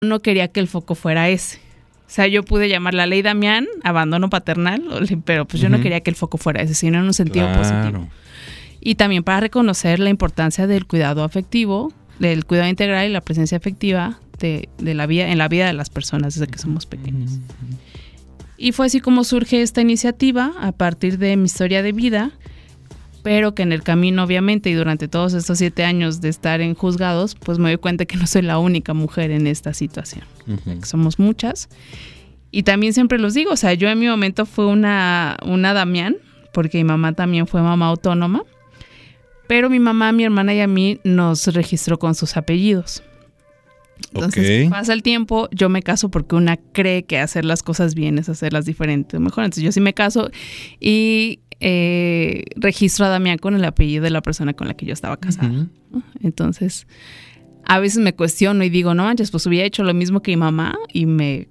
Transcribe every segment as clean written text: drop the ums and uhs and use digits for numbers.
no quería que el foco fuera ese. O sea, yo pude llamar la ley Damián, abandono paternal, pero pues yo no quería que el foco fuera ese, sino en un sentido positivo. Y también para reconocer la importancia del cuidado afectivo, del cuidado integral y la presencia afectiva de la vida, en la vida de las personas desde que somos pequeños. Y fue así como surge esta iniciativa a partir de mi historia de vida, pero que en el camino, obviamente, y durante todos estos 7 años de estar en juzgados, pues me doy cuenta que no soy la única mujer en esta situación, que somos muchas. Y también siempre los digo, o sea, yo en mi momento fue una Damián, porque mi mamá también fue mamá autónoma, pero mi mamá, a mi hermana y a mí nos registró con sus apellidos. Entonces pasa el tiempo, yo me caso porque una cree que hacer las cosas bien es hacerlas diferentes, mejor. Entonces yo sí me caso y registro a Damián con el apellido de la persona con la que yo estaba casada. Entonces a veces me cuestiono y digo, no manches, pues hubiera hecho lo mismo que mi mamá y me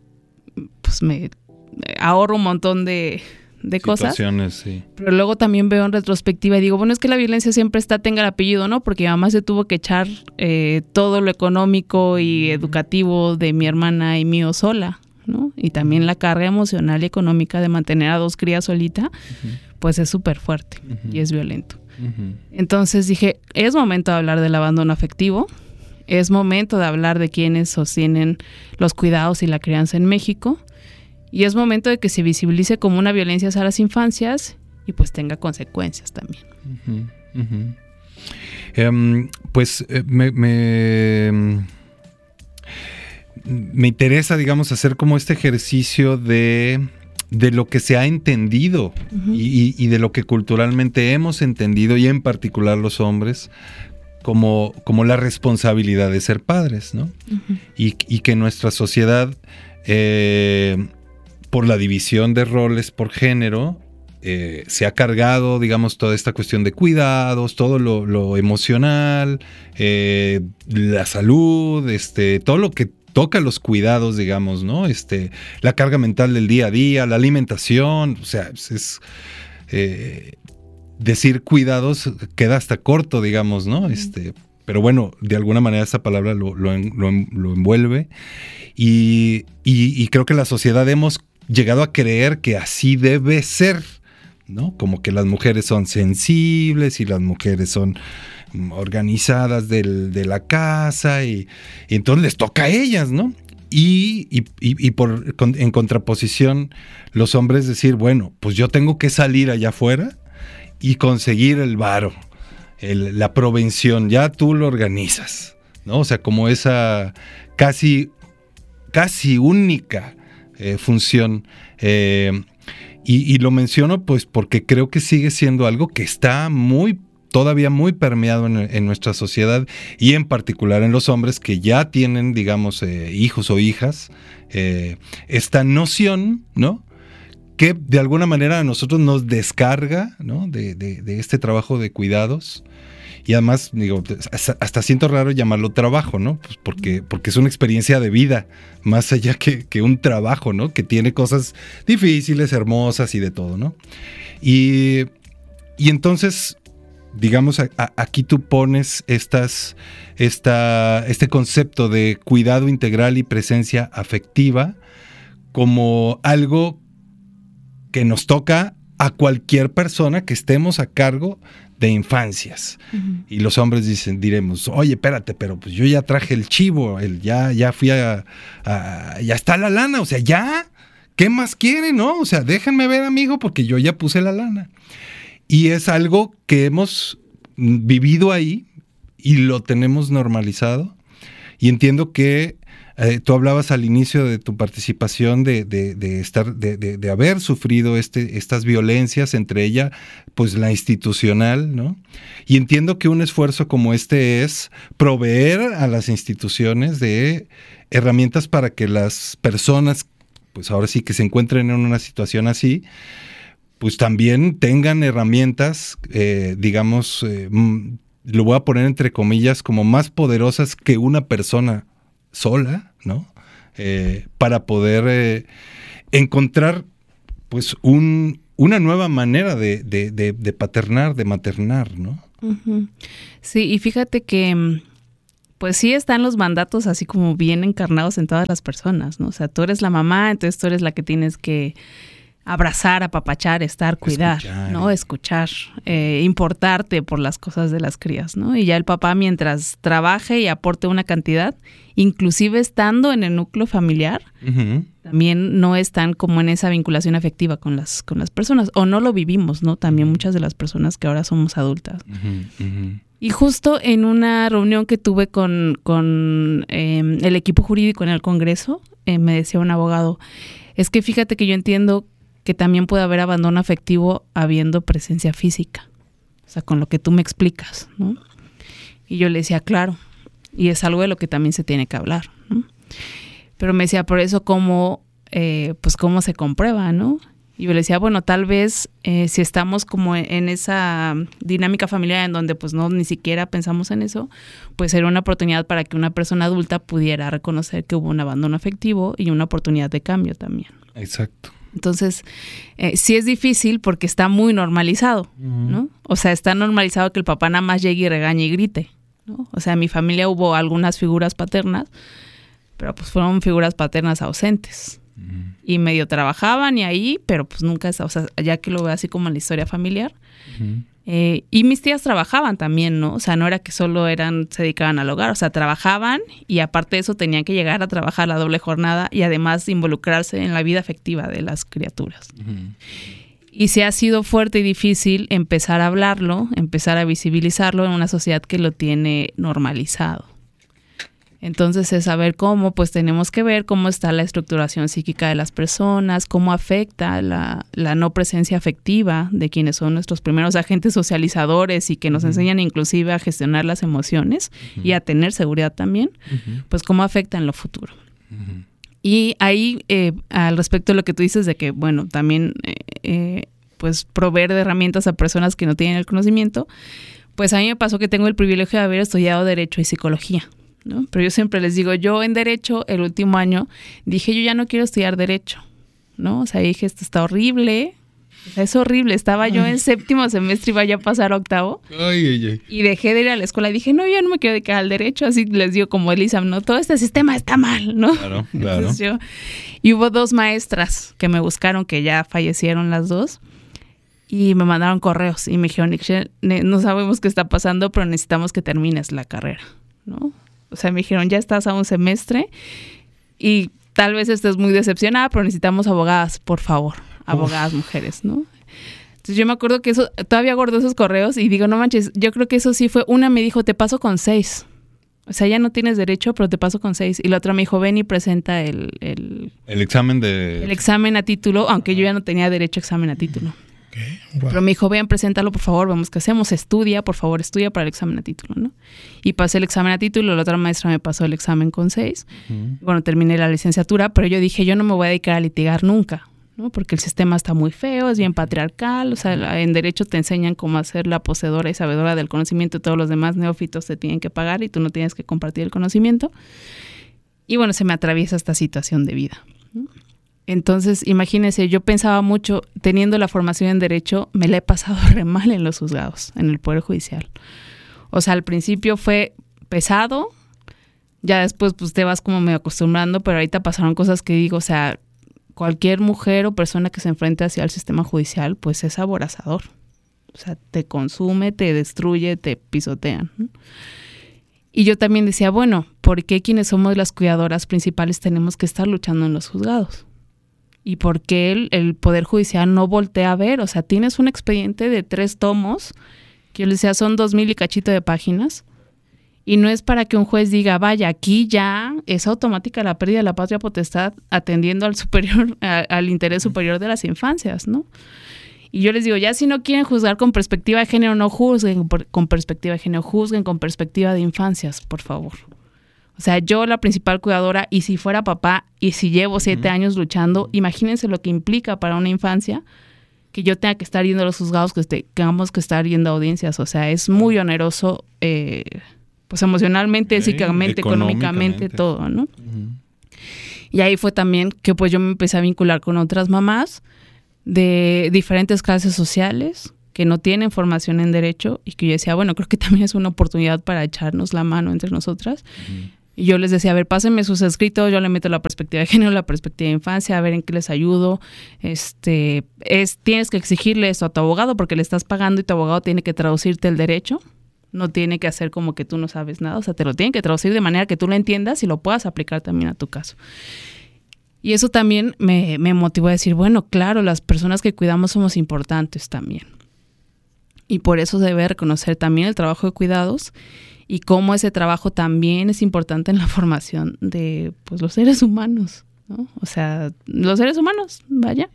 ahorro un montón de cosas. Sí. Pero luego también veo en retrospectiva y digo, bueno, es que la violencia siempre tenga el apellido, ¿no? Porque mi mamá se tuvo que echar todo lo económico y educativo de mi hermana y mío sola, ¿no? Y también la carga emocional y económica de mantener a 2 crías solita, pues es súper fuerte y es violento. Entonces dije, es momento de hablar del abandono afectivo, es momento de hablar de quienes sostienen los cuidados y la crianza en México. Y es momento de que se visibilice como una violencia hacia las infancias y pues tenga consecuencias también. Me interesa, digamos, hacer como este ejercicio de lo que se ha entendido y de lo que culturalmente hemos entendido, y en particular los hombres, como la responsabilidad de ser padres, ¿no? Y que nuestra sociedad, por la división de roles por género, se ha cargado, digamos, toda esta cuestión de cuidados, todo lo emocional, la salud, todo lo que toca los cuidados, digamos, ¿no? La carga mental del día a día, la alimentación, o sea, decir cuidados queda hasta corto, digamos, ¿no? Pero bueno, de alguna manera esa palabra lo envuelve y creo que la sociedad hemos llegado a creer que así debe ser, ¿no? Como que las mujeres son sensibles y las mujeres son organizadas de la casa y entonces les toca a ellas, ¿no? Y en contraposición, los hombres decir, bueno, pues yo tengo que salir allá afuera y conseguir el varo, la provención, ya tú lo organizas, ¿no? O sea, como esa casi única función. Y lo menciono pues porque creo que sigue siendo algo que está todavía muy permeado en nuestra sociedad, y en particular en los hombres que ya tienen, digamos, hijos o hijas, esta noción, ¿no? Que de alguna manera a nosotros nos descarga, ¿no? de este trabajo de cuidados. Y además, digo, hasta siento raro llamarlo trabajo, ¿no? Pues porque es una experiencia de vida, más allá que un trabajo, ¿no? Que tiene cosas difíciles, hermosas y de todo, ¿no? Y entonces, digamos, aquí tú pones este concepto de cuidado integral y presencia afectiva como algo que nos toca a cualquier persona que estemos a cargo de infancias. Y los hombres diremos, oye, espérate, pero pues yo ya traje el chivo, ya fui ya está la lana, o sea, ya, ¿qué más quieren, no? O sea, déjenme ver, amigo, porque yo ya puse la lana. Y es algo que hemos vivido ahí y lo tenemos normalizado. Y entiendo que tú hablabas al inicio de tu participación de haber sufrido estas violencias, entre ellas, pues la institucional, ¿no? Y entiendo que un esfuerzo como este es proveer a las instituciones de herramientas para que las personas, pues ahora sí que se encuentren en una situación así, pues también tengan herramientas, digamos, lo voy a poner entre comillas, como más poderosas que una persona sola, ¿no? Para poder encontrar pues una nueva manera de paternar, de maternar, ¿no? Sí, y fíjate que pues sí están los mandatos así como bien encarnados en todas las personas, ¿no? O sea, tú eres la mamá, entonces tú eres la que tienes que abrazar, apapachar, estar, cuidar, ¿no? Escuchar, importarte por las cosas de las crías, ¿no? Y ya el papá, mientras trabaje y aporte una cantidad, inclusive estando en el núcleo familiar, también no están como en esa vinculación afectiva con las personas, o no lo vivimos, ¿no? También muchas de las personas que ahora somos adultas. Y justo en una reunión que tuve con el equipo jurídico en el Congreso, me decía un abogado, es que fíjate que yo entiendo que también puede haber abandono afectivo habiendo presencia física, o sea, con lo que tú me explicas, ¿no? Y yo le decía, claro, y es algo de lo que también se tiene que hablar, ¿no? Pero me decía, por eso, ¿cómo se comprueba, no? Y yo le decía, bueno, tal vez si estamos como en esa dinámica familiar en donde pues no ni siquiera pensamos en eso, pues sería una oportunidad para que una persona adulta pudiera reconocer que hubo un abandono afectivo y una oportunidad de cambio también. Exacto. Entonces, sí es difícil porque está muy normalizado, ¿no? O sea, está normalizado que el papá nada más llegue y regañe y grite, ¿no? O sea, en mi familia hubo algunas figuras paternas, pero pues fueron figuras paternas ausentes. Y medio trabajaban y ahí, pero pues nunca, o sea, ya que lo veo así como en la historia familiar. Y mis tías trabajaban también, ¿no? O sea, no era que solo se dedicaban al hogar, o sea, trabajaban y aparte de eso tenían que llegar a trabajar la doble jornada y además involucrarse en la vida afectiva de las criaturas. Y sí ha sido fuerte y difícil empezar a hablarlo, empezar a visibilizarlo en una sociedad que lo tiene normalizado. Entonces es saber cómo, pues tenemos que ver cómo está la estructuración psíquica de las personas, cómo afecta la no presencia afectiva de quienes son nuestros primeros agentes socializadores y que nos enseñan inclusive a gestionar las emociones y a tener seguridad también, pues cómo afecta en lo futuro. Y ahí, al respecto de lo que tú dices de que, bueno, también pues proveer de herramientas a personas que no tienen el conocimiento, pues a mí me pasó que tengo el privilegio de haber estudiado Derecho y Psicología, ¿no? Pero yo siempre les digo, yo en Derecho, el último año, dije, yo ya no quiero estudiar Derecho, ¿no? O sea, dije, esto está horrible, o sea, es horrible. Estaba yo en 7º semestre y iba ya a pasar a 8º. Y dejé de ir a la escuela y dije, no, yo no me quiero dedicar al Derecho. Así les digo como Elisa, no, todo este sistema está mal, ¿no? Claro. Y hubo 2 maestras que me buscaron, que ya fallecieron las 2. Y me mandaron correos y me dijeron, no sabemos qué está pasando, pero necesitamos que termines la carrera, ¿no? O sea, me dijeron, ya estás a un semestre y tal vez estés muy decepcionada, pero necesitamos abogadas, por favor, abogadas mujeres, ¿no? Entonces yo me acuerdo que eso, todavía guardo esos correos y digo, no manches, yo creo que eso sí fue, una me dijo, te paso con 6. O sea, ya no tienes derecho, pero te paso con 6. Y la otra me dijo, ven y presenta el examen de... El examen a título, aunque yo ya no tenía derecho a examen a título. Okay. Wow. Pero me dijo, vean, preséntalo, por favor, vemos qué hacemos, estudia, por favor, estudia para el examen a título, ¿no? Y pasé el examen a título, la otra maestra me pasó el examen con 6. Bueno, terminé la licenciatura, pero yo dije, yo no me voy a dedicar a litigar nunca, ¿no? Porque el sistema está muy feo, es bien patriarcal, o sea, en Derecho te enseñan cómo hacer la poseedora y sabedora del conocimiento y todos los demás neófitos te tienen que pagar y tú no tienes que compartir el conocimiento. Y bueno, se me atraviesa esta situación de vida, ¿no? Entonces, imagínense, yo pensaba mucho, teniendo la formación en Derecho, me la he pasado re mal en los juzgados, en el Poder Judicial. O sea, al principio fue pesado, ya después pues te vas como medio acostumbrando, pero ahorita pasaron cosas que digo, o sea, cualquier mujer o persona que se enfrente hacia el sistema judicial, pues es aborazador. O sea, te consume, te destruye, te pisotean, ¿no? Y yo también decía, bueno, ¿por qué quienes somos las cuidadoras principales tenemos que estar luchando en los juzgados? ¿Y por qué el Poder Judicial no voltea a ver? O sea, tienes un expediente de 3 tomos, que yo les decía, son 2,000 y cachito de páginas, y no es para que un juez diga, vaya, aquí ya es automática la pérdida de la patria potestad atendiendo al interés superior de las infancias, ¿no? Y yo les digo, ya si no quieren juzgar con perspectiva de género, no juzguen con perspectiva de género, juzguen con perspectiva de infancias, por favor. O sea, yo la principal cuidadora, y si fuera papá, y si llevo 7 años luchando, imagínense lo que implica para una infancia que yo tenga que estar yendo a los juzgados, que tengamos que estar yendo a audiencias. O sea, es muy oneroso, pues emocionalmente, psíquicamente, económicamente, todo, ¿no? Y ahí fue también que pues yo me empecé a vincular con otras mamás de diferentes clases sociales, que no tienen formación en derecho y que yo decía, bueno, creo que también es una oportunidad para echarnos la mano entre nosotras. Y yo les decía, a ver, pásenme sus escritos, yo le meto la perspectiva de género, la perspectiva de infancia, a ver en qué les ayudo. Tienes que exigirle esto a tu abogado porque le estás pagando y tu abogado tiene que traducirte el derecho. No tiene que hacer como que tú no sabes nada, o sea, te lo tienen que traducir de manera que tú lo entiendas y lo puedas aplicar también a tu caso. Y eso también me motivó a decir, bueno, claro, las personas que cuidamos somos importantes también. Y por eso se debe reconocer también el trabajo de cuidados y cómo ese trabajo también es importante en la formación de pues, los seres humanos, ¿no? O sea, los seres humanos, vaya.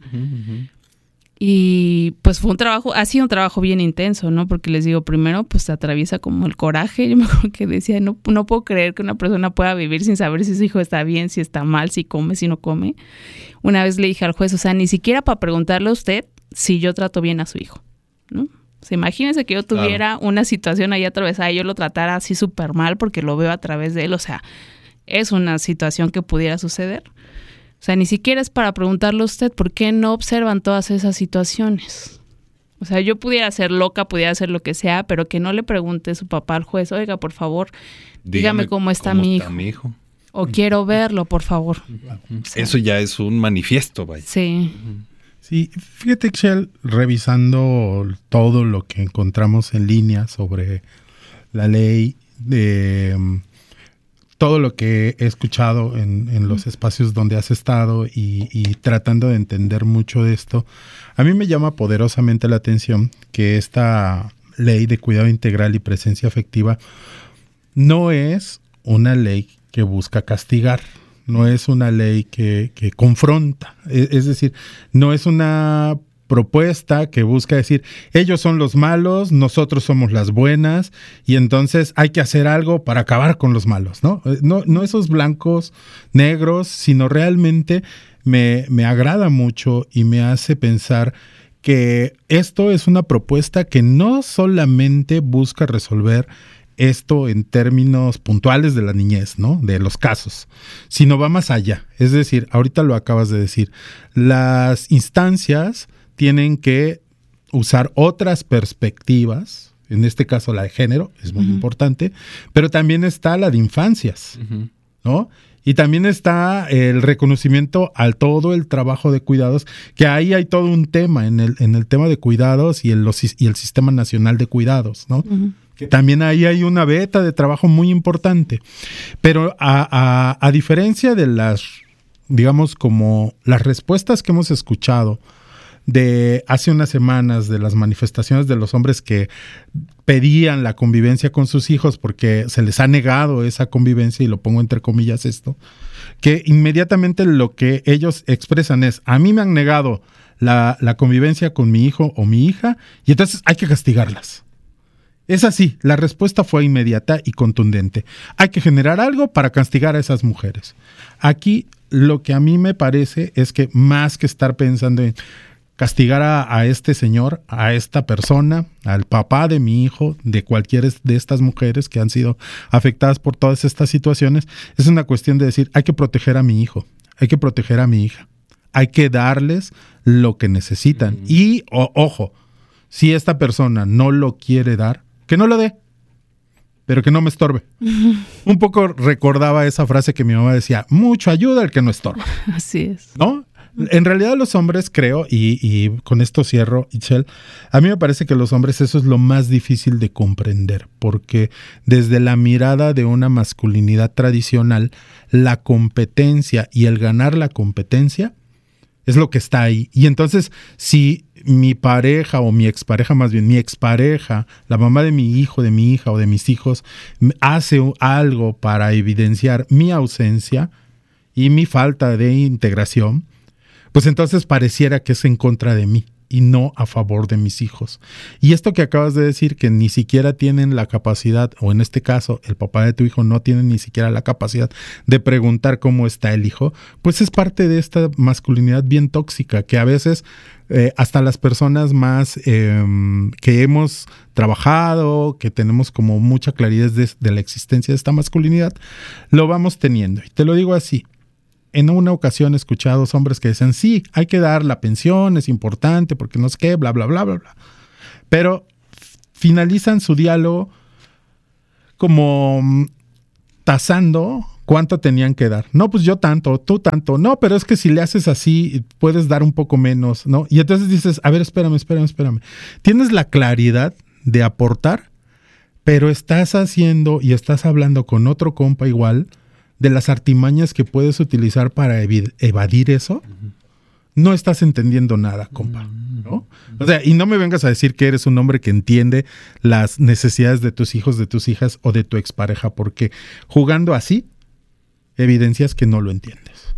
Y pues ha sido un trabajo bien intenso, ¿no? Porque les digo, primero pues te atraviesa como el coraje. Yo me acuerdo que decía, no puedo creer que una persona pueda vivir sin saber si su hijo está bien, si está mal, si come, si no come. Una vez le dije al juez, o sea, ni siquiera para preguntarle a usted si yo trato bien a su hijo, ¿no? O sea, imagínense que yo tuviera una situación ahí atravesada y yo lo tratara así súper mal porque lo veo a través de él. O sea, es una situación que pudiera suceder. O sea, ni siquiera es para preguntarle a usted por qué no observan todas esas situaciones. O sea, yo pudiera ser loca, pudiera hacer lo que sea, pero que no le pregunte su papá al juez, oiga, por favor, dígame cómo está mi hijo. O quiero verlo, por favor. O sea, eso ya es un manifiesto, vaya. Sí. Sí, fíjate, Ixchel, revisando todo lo que encontramos en línea sobre la ley, todo lo que he escuchado en los espacios donde has estado y tratando de entender mucho de esto, a mí me llama poderosamente la atención que esta ley de cuidado integral y presencia afectiva no es una ley que busca castigar. No es una ley que confronta, es decir, no es una propuesta que busca decir, ellos son los malos, nosotros somos las buenas, y entonces hay que hacer algo para acabar con los malos, ¿no? No esos blancos, negros, sino realmente me agrada mucho y me hace pensar que esto es una propuesta que no solamente busca resolver esto en términos puntuales de la niñez, ¿no? De los casos, sino va más allá. Es decir, ahorita lo acabas de decir, las instancias tienen que usar otras perspectivas, en este caso la de género, es muy importante, pero también está la de infancias, ¿no? Y también está el reconocimiento al todo el trabajo de cuidados, que ahí hay todo un tema en el tema de cuidados y el Sistema Nacional de Cuidados, ¿no? Que también ahí hay una veta de trabajo muy importante. Pero a diferencia de las, digamos, como las respuestas que hemos escuchado de hace unas semanas de las manifestaciones de los hombres que pedían la convivencia con sus hijos porque se les ha negado esa convivencia, y lo pongo entre comillas esto, que inmediatamente lo que ellos expresan es, a mí me han negado la convivencia con mi hijo o mi hija y entonces hay que castigarlas. Es así, la respuesta fue inmediata y contundente. Hay que generar algo para castigar a esas mujeres. Aquí lo que a mí me parece es que más que estar pensando en castigar a este señor, a esta persona, al papá de mi hijo, de cualquiera de estas mujeres que han sido afectadas por todas estas situaciones, es una cuestión de decir, hay que proteger a mi hijo, hay que proteger a mi hija, hay que darles lo que necesitan. Y, ojo, si esta persona no lo quiere dar, que no lo dé, pero que no me estorbe. Un poco recordaba esa frase que mi mamá decía, mucho ayuda el que no estorba. Así es. ¿No? En realidad los hombres, creo, y con esto cierro, Ixchel, a mí me parece que los hombres eso es lo más difícil de comprender, porque desde la mirada de una masculinidad tradicional, la competencia y el ganar la competencia es lo que está ahí. Y entonces, si mi pareja o mi expareja, más bien mi expareja, la mamá de mi hijo, de mi hija o de mis hijos, hace algo para evidenciar mi ausencia y mi falta de integración, pues entonces pareciera que es en contra de mí y no a favor de mis hijos. Y esto que acabas de decir, que ni siquiera tienen la capacidad, o en este caso el papá de tu hijo no tiene ni siquiera la capacidad de preguntar cómo está el hijo, pues es parte de esta masculinidad bien tóxica que a veces hasta las personas más que hemos trabajado, que tenemos como mucha claridad de la existencia de esta masculinidad, lo vamos teniendo. Y te lo digo así. En una ocasión he escuchado hombres que decían, sí, hay que dar la pensión, es importante porque no sé qué, bla, bla, bla, bla, bla. Pero finalizan su diálogo como tasando cuánto tenían que dar. No, pues yo tanto, tú tanto. No, pero es que si le haces así, puedes dar un poco menos, ¿no? Y entonces dices, a ver, espérame. Tienes la claridad de aportar, pero estás haciendo y estás hablando con otro compa igual de las artimañas que puedes utilizar para evadir eso. No estás entendiendo nada, compa, ¿no? O sea, y no me vengas a decir que eres un hombre que entiende las necesidades de tus hijos, de tus hijas o de tu expareja, porque jugando así, evidencias que no lo entiendes.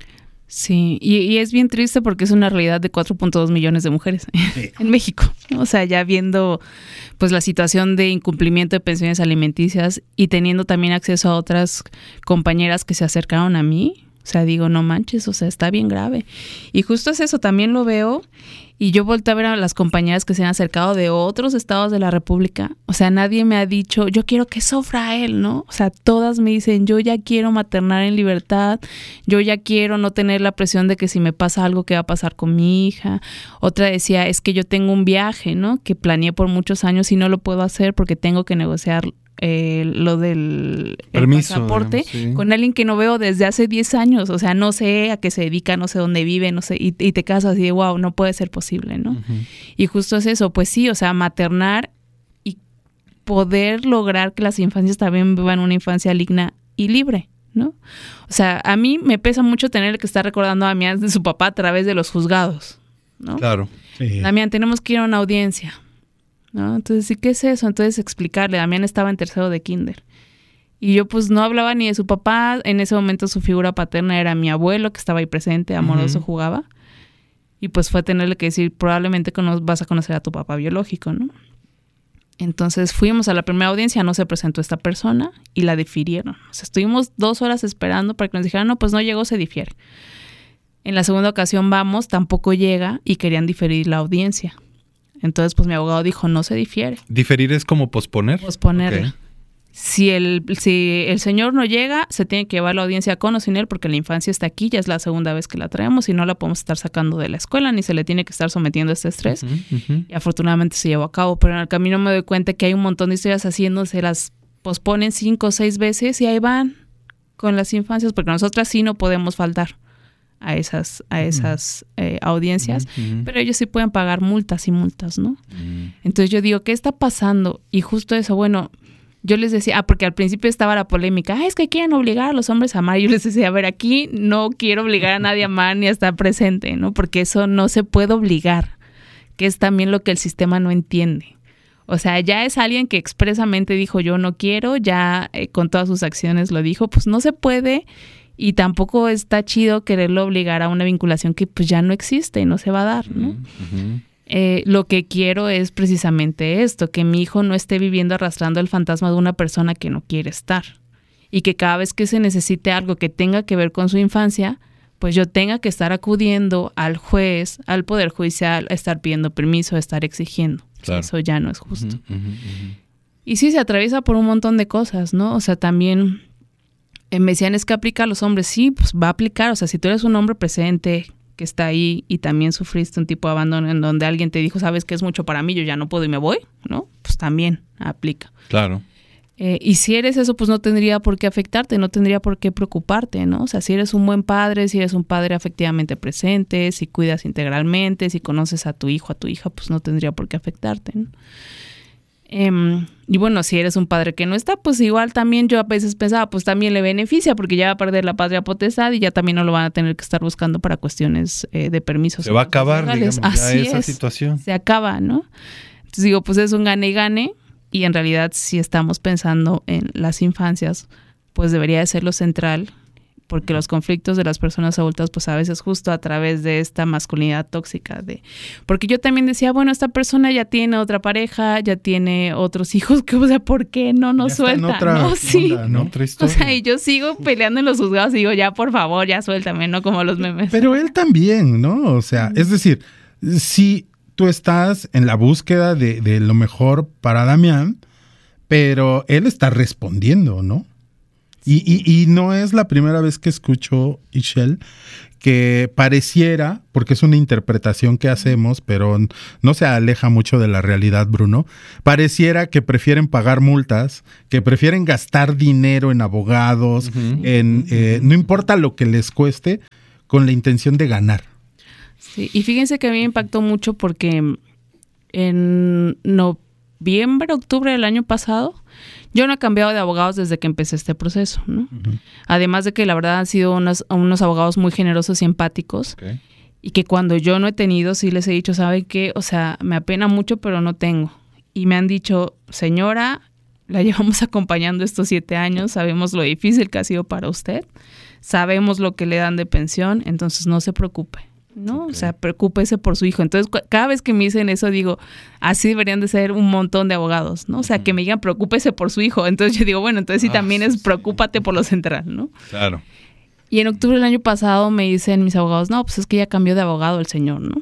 Sí, y es bien triste porque es una realidad de 4.2 millones de mujeres en México, ¿no? O sea, ya viendo pues la situación de incumplimiento de pensiones alimenticias y teniendo también acceso a otras compañeras que se acercaron a mí. O sea, digo, no manches, o sea, está bien grave. Y justo es eso, también lo veo. Y yo volteo a ver a las compañeras que se han acercado de otros estados de la República. O sea, nadie me ha dicho, yo quiero que sufra él, ¿no? O sea, todas me dicen, yo ya quiero maternar en libertad. Yo ya quiero no tener la presión de que si me pasa algo, ¿qué va a pasar con mi hija? Otra decía, es que yo tengo un viaje, ¿no? Que planeé por muchos años y no lo puedo hacer porque tengo que negociar lo del pasaporte, digamos, sí, con alguien que no veo desde hace 10 años, o sea, no sé a qué se dedica, no sé dónde vive, no sé, y te casas así de wow, no puede ser posible, ¿no? Y justo es eso, pues sí, o sea, maternar y poder lograr que las infancias también vivan una infancia digna y libre, ¿no? O sea, a mí me pesa mucho tener que estar recordando a Damián de su papá a través de los juzgados, ¿no? Claro. Sí. Damián, tenemos que ir a una audiencia, ¿no? Entonces, ¿sí qué es eso? Entonces explicarle, Damián estaba en tercero de kinder y yo pues no hablaba ni de su papá, en ese momento su figura paterna era mi abuelo que estaba ahí presente, amoroso, jugaba, y pues fue tenerle que decir, probablemente vas a conocer a tu papá biológico, ¿no? Entonces fuimos a la primera audiencia, no se presentó esta persona y la difirieron, o sea, estuvimos 2 horas esperando para que nos dijeran, no, pues no llegó, se difiere. En la segunda ocasión vamos, tampoco llega y querían diferir la audiencia. Entonces, pues mi abogado dijo, no se difiere. ¿Diferir es como posponer? Posponerla. Okay. Si el señor no llega, se tiene que llevar la audiencia con o sin él, porque la infancia está aquí, ya es la segunda vez que la traemos y no la podemos estar sacando de la escuela, ni se le tiene que estar sometiendo a este estrés. Y afortunadamente se llevó a cabo, pero en el camino me doy cuenta que hay un montón de historias haciéndose, las posponen 5 o 6 veces y ahí van con las infancias, porque nosotras sí no podemos faltar a esas audiencias, pero ellos sí pueden pagar multas y multas, ¿no? Entonces yo digo, ¿qué está pasando? Y justo eso, bueno, yo les decía, porque al principio estaba la polémica, es que quieren obligar a los hombres a amar, y yo les decía, a ver, aquí no quiero obligar a nadie a amar ni a estar presente, ¿no? Porque eso no se puede obligar, que es también lo que el sistema no entiende. O sea, ya es alguien que expresamente dijo, yo no quiero, ya con todas sus acciones lo dijo, pues no se puede. Y tampoco está chido quererlo obligar a una vinculación que pues ya no existe y no se va a dar, ¿no? Lo que quiero es precisamente esto, que mi hijo no esté viviendo arrastrando el fantasma de una persona que no quiere estar. Y que cada vez que se necesite algo que tenga que ver con su infancia, pues yo tenga que estar acudiendo al juez, al Poder Judicial, a estar pidiendo permiso, a estar exigiendo. Claro. Eso ya no es justo. Y sí, se atraviesa por un montón de cosas, ¿no? O sea, también... me decían, es que aplica a los hombres. Sí, pues va a aplicar. O sea, si tú eres un hombre presente que está ahí y también sufriste un tipo de abandono en donde alguien te dijo, sabes que es mucho para mí, yo ya no puedo y me voy, ¿no? Pues también aplica. Claro. Y si eres eso, pues no tendría por qué afectarte, no tendría por qué preocuparte, ¿no? O sea, si eres un buen padre, si eres un padre afectivamente presente, si cuidas integralmente, si conoces a tu hijo, a tu hija, pues no tendría por qué afectarte, ¿no? Y bueno, si eres un padre que no está, pues igual también yo a veces pensaba, pues también le beneficia porque ya va a perder la patria potestad y ya también no lo van a tener que estar buscando para cuestiones de permisos. Se va a acabar, digamos, ya esa situación. Se acaba, ¿no? Entonces digo, pues es un gane y gane y en realidad si estamos pensando en las infancias, pues debería de ser lo central, porque los conflictos de las personas adultas, pues a veces justo a través de esta masculinidad tóxica porque yo también decía, bueno, esta persona ya tiene otra pareja, ya tiene otros hijos, que, o sea, ¿por qué no nos suelta? ¿No? Sí. Onda, ¿no? Otra historia. O sea, y yo sigo peleando en los juzgados y digo, ya, por favor, ya suéltame, no como los memes. Pero él también, ¿no? O sea, es decir, si tú estás en la búsqueda de lo mejor para Damián, pero él está respondiendo, ¿no? Y no es la primera vez que escucho, Ixchel, que pareciera, porque es una interpretación que hacemos, pero no se aleja mucho de la realidad, Bruno, pareciera que prefieren pagar multas, que prefieren gastar dinero en abogados, no importa lo que les cueste, con la intención de ganar. Sí, y fíjense que a mí me impactó mucho porque en noviembre, octubre del año pasado, yo no he cambiado de abogados desde que empecé este proceso, ¿no? Además de que la verdad han sido unos abogados muy generosos y empáticos, y que cuando yo no he tenido, sí les he dicho, ¿sabe qué? O sea, me apena mucho, pero no tengo. Y me han dicho, señora, la llevamos acompañando estos 7 años, sabemos lo difícil que ha sido para usted, sabemos lo que le dan de pensión, entonces no se preocupe, ¿no? O sea, preocúpese por su hijo. Entonces, cada vez que me dicen eso, digo, así deberían de ser un montón de abogados, ¿no? O sea, que me digan, preocúpese por su hijo. Entonces yo digo, bueno, entonces sí también es preocúpate por lo central, ¿no? Claro. Y en octubre del año pasado me dicen mis abogados, no, pues es que ya cambió de abogado el señor, ¿no?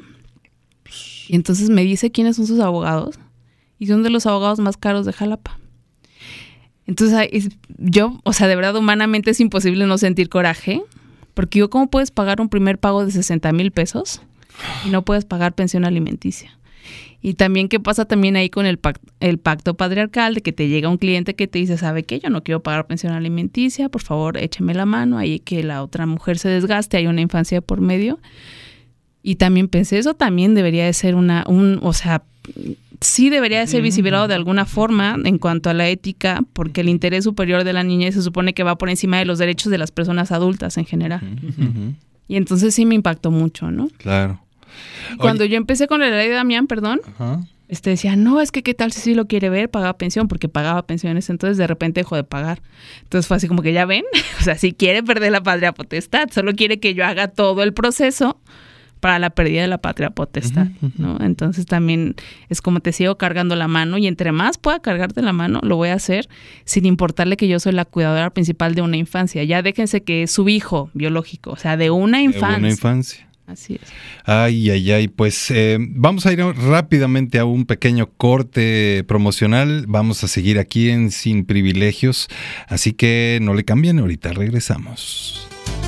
Y entonces me dice quiénes son sus abogados, y son de los abogados más caros de Jalapa. Entonces, yo, o sea, de verdad, humanamente es imposible no sentir coraje, porque yo, ¿cómo puedes pagar un primer pago de 60,000 pesos y no puedes pagar pensión alimenticia? Y también, ¿qué pasa también ahí con el pacto patriarcal de que te llega un cliente que te dice, ¿sabe qué? Yo no quiero pagar pensión alimenticia, por favor, écheme la mano, ahí que la otra mujer se desgaste, hay una infancia por medio. Y también pensé, eso también debería de ser o sea, sí debería de ser visibilizado de alguna forma en cuanto a la ética, porque el interés superior de la niñez se supone que va por encima de los derechos de las personas adultas en general. Y entonces sí me impactó mucho, ¿no? Claro. Cuando yo empecé con la ley de Damián, decía, no, es que qué tal si sí lo quiere ver, pagaba pensión, porque pagaba pensiones, entonces de repente dejó de pagar. Entonces fue así como que ya ven, o sea, si quiere perder la patria potestad, solo quiere que yo haga todo el proceso para la pérdida de la patria potestad, ¿no? Entonces también es como te sigo cargando la mano, y entre más pueda cargarte la mano, lo voy a hacer sin importarle que yo soy la cuidadora principal de una infancia. Ya déjense que es su hijo biológico, o sea, de una infancia. De una infancia. Así es. Ay, pues vamos a ir rápidamente a un pequeño corte promocional. Vamos a seguir aquí en Sin Privilegios, así que no le cambien, ahorita regresamos.